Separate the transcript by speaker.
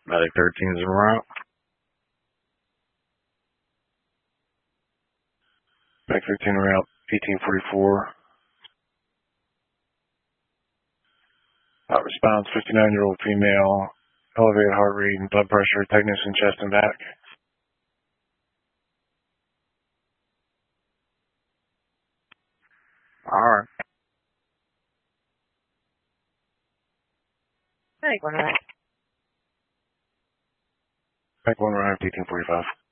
Speaker 1: Medic 13 is en route. Medic 13 en route, 1844. Response, 59-year-old female, elevated heart rate and blood pressure, tightness in chest and back. Alright.
Speaker 2: Medic 1 arrived.
Speaker 1: Medic 1 arrived, 1845.